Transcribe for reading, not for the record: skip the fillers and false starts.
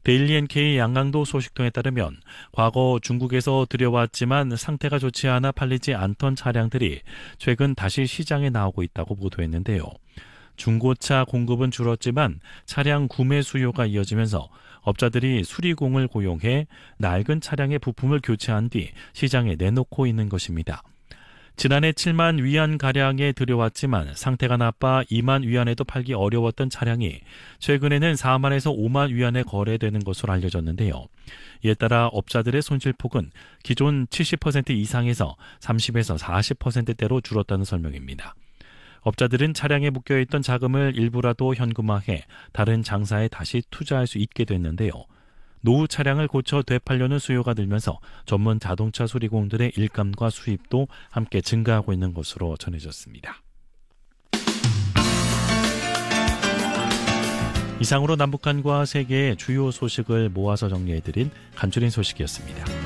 데일리 NK 양강도 소식통에 따르면 과거 중국에서 들여왔지만 상태가 좋지 않아 팔리지 않던 차량들이 최근 다시 시장에 나오고 있다고 보도했는데요. 중고차 공급은 줄었지만 차량 구매 수요가 이어지면서 업자들이 수리공을 고용해 낡은 차량의 부품을 교체한 뒤 시장에 내놓고 있는 것입니다. 지난해 7만 위안가량에 들여왔지만 상태가 나빠 2만 위안에도 팔기 어려웠던 차량이 최근에는 4만에서 5만 위안에 거래되는 것으로 알려졌는데요. 이에 따라 업자들의 손실폭은 기존 70% 이상에서 30에서 40%대로 줄었다는 설명입니다. 업자들은 차량에 묶여있던 자금을 일부라도 현금화해 다른 장사에 다시 투자할 수 있게 됐는데요. 노후 차량을 고쳐 되팔려는 수요가 늘면서 전문 자동차 수리공들의 일감과 수입도 함께 증가하고 있는 것으로 전해졌습니다. 이상으로 남북한과 세계의 주요 소식을 모아서 정리해드린 간추린 소식이었습니다.